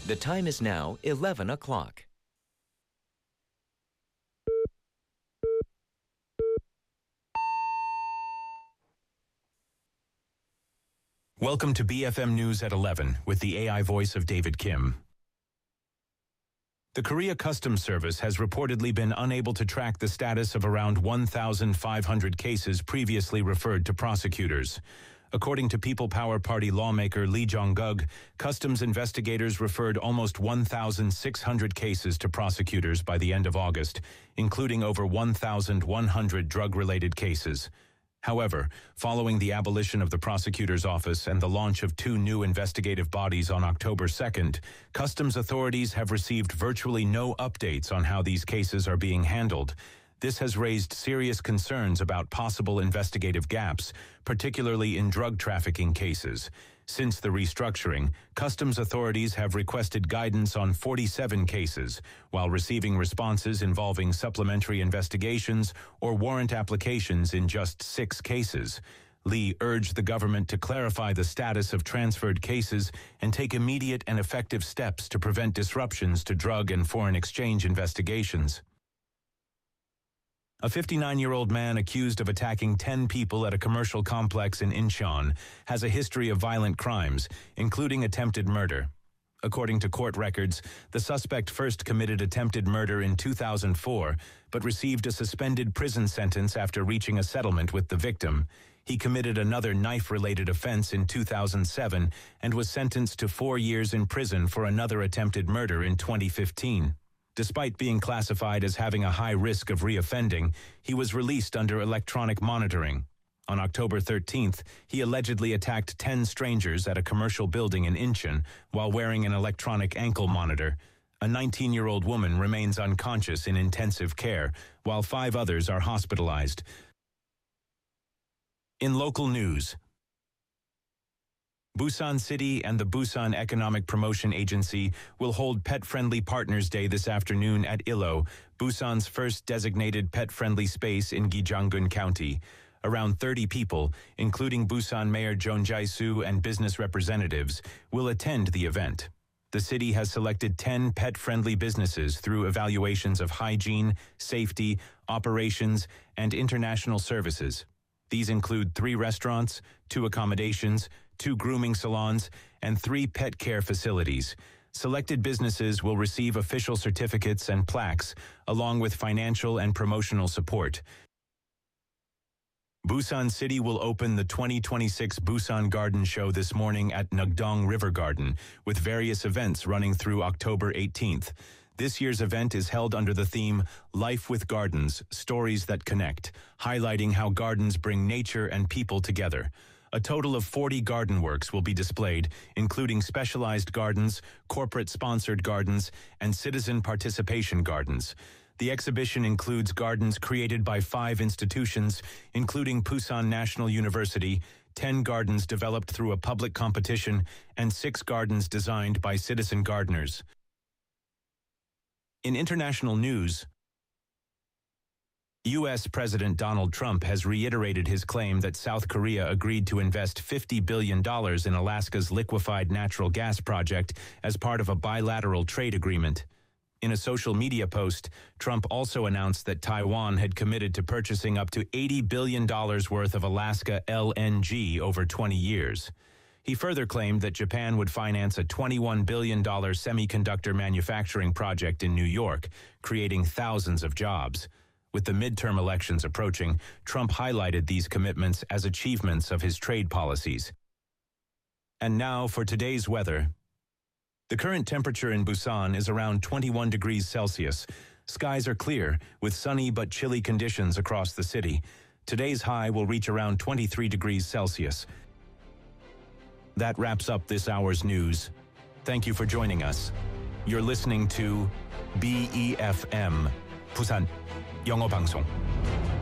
The time is now 11 o'clock. Welcome to BFM News at 11 with the AI voice of David Kim. The Korea Customs Service has reportedly been unable to track the status of around 1,500 cases previously referred to prosecutors. According to People Power Party lawmaker Lee Jong-guk, customs investigators referred almost 1,600 cases to prosecutors by the end of August, including over 1,100 drug-related cases. However, following the abolition of the prosecutor's office and the launch of 2 new investigative bodies on October 2nd, customs authorities have received virtually no updates on how these cases are being handled. This has raised serious concerns about possible investigative gaps, particularly in drug trafficking cases. Since the restructuring, customs authorities have requested guidance on 47 cases, while receiving responses involving supplementary investigations or warrant applications in just 6 cases. Lee urged the government to clarify the status of transferred cases and take immediate and effective steps to prevent disruptions to drug and foreign exchange investigations. A 59-year-old man accused of attacking 10 people at a commercial complex in Incheon has a history of violent crimes, including attempted murder. According to court records, the suspect first committed attempted murder in 2004, but received a suspended prison sentence after reaching a settlement with the victim. He committed another knife-related offense in 2007 and was sentenced to 4 years in prison for another attempted murder in 2015. Despite being classified as having a high risk of reoffending, he was released under electronic monitoring. On October 13th, he allegedly attacked 10 strangers at a commercial building in Incheon while wearing an electronic ankle monitor. A 19-year-old woman remains unconscious in intensive care, while 5 others are hospitalized. In local news, Busan City and the Busan Economic Promotion Agency will hold Pet-Friendly Partners Day this afternoon at Ilo, Busan's first designated pet-friendly space in Gyeonggi County. Around 30 people, including Busan Mayor Jeon Jae-soo and business representatives, will attend the event. The city has selected 10 pet-friendly businesses through evaluations of hygiene, safety, operations, and international services. These include 3 restaurants, 2 accommodations, 2 grooming salons, and 3 pet care facilities. Selected businesses will receive official certificates and plaques, along with financial and promotional support. Busan City will open the 2026 Busan Garden Show this morning at Nugdong River Garden, with various events running through October 18th. This year's event is held under the theme Life with Gardens, Stories That Connect, highlighting how gardens bring nature and people together. A total of 40 garden works will be displayed, including specialized gardens, corporate-sponsored gardens, and citizen participation gardens. The exhibition includes gardens created by 5 institutions, including Pusan National University, 10 gardens developed through a public competition, and 6 gardens designed by citizen gardeners. In international news, U.S. President Donald Trump has reiterated his claim that South Korea agreed to invest $50 billion in Alaska's liquefied natural gas project as part of a bilateral trade agreement. In a social media post, Trump also announced that Taiwan had committed to purchasing up to $80 billion worth of Alaska LNG over 20 years. He further claimed that Japan would finance a $21 billion semiconductor manufacturing project in New York, creating thousands of jobs. With the midterm elections approaching, Trump highlighted these commitments as achievements of his trade policies. And now for today's weather. The current temperature in Busan is around 21 degrees Celsius. Skies are clear, with sunny but chilly conditions across the city. Today's high will reach around 23 degrees Celsius. That wraps up this hour's news. Thank you for joining us. You're listening to BEFM, Busan 영어 방송.